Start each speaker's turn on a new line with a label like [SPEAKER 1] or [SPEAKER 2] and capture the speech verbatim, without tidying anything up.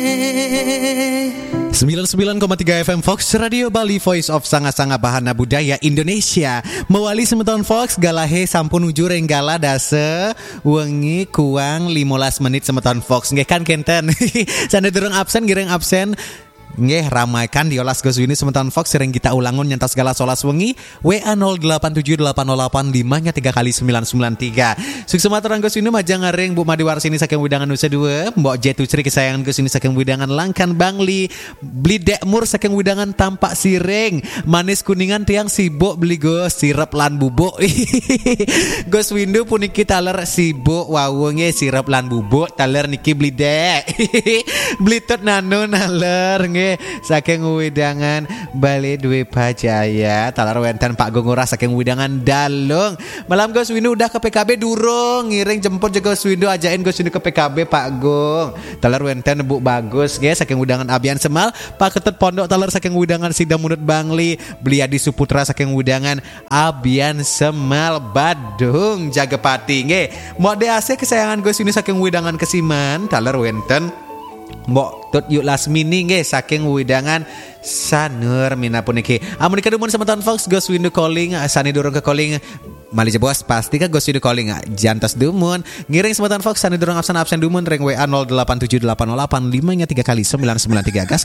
[SPEAKER 1] sembilan puluh sembilan koma tiga F M Fox Radio Bali, Voice of Sanga-Sanga Bahana Budaya Indonesia. Mewali semeton Fox galahe sampun ujur enggala dase wengi kuang lima belas menit semeton Fox. Nggih kan kenten. Sande durung absen gireng absen. Nggih ramaikan diolas Goswini sementan Fox sering kita ulangun nyantas segala solas wengi W A nol delapan tujuh delapan nol delapan lima nya tiga kali sembilan sembilan tiga. Sukses maturan Goswini majang ngareng Bu Madi Warsini saking widangan Nusa dua, Mbok Jetu Cri kesayangan Goswini saking widangan Langkan Bangli, Blidek Mur saking widangan Tampak Siring, Manis Kuningan tiang sibuk beli go sirap lan bubuk. Goswindu puniki taler sibuk wawunge sirap lan bubuk taler niki Blidek. Blitut nano naler saking widangan Bali Dwi Pajaya talar wenten Pak Gongora saking widangan Dalung. Malam Goswindu udah ke P K B durung ngiring jemput juga Goswindu ajain Goswindu ke P K B Pak Gong. Talar wenten Bu Bagus nggih saking widangan Abian Semal, Pak Ketut Pondok talar saking widangan Sidang Munut Bangli, Bliadi Suputra saking widangan Abian Semal Badung Jagapati nggih. Mode A C kesayangan Goswindu saking widangan Kesiman talar wenten Mbok Tut Yuk Lasmini nggih saking widangan Sanur Mina puniki. Amun kadumun semeton Fox Goswindu calling sani durung ke calling Malija bos pasti kan Goswindu calling jantos dumun ngiring semeton Fox sani durung absen absen dumun ring W A nol delapan tujuh delapan nol delapan lima nya tiga kali sembilan sembilan tiga gas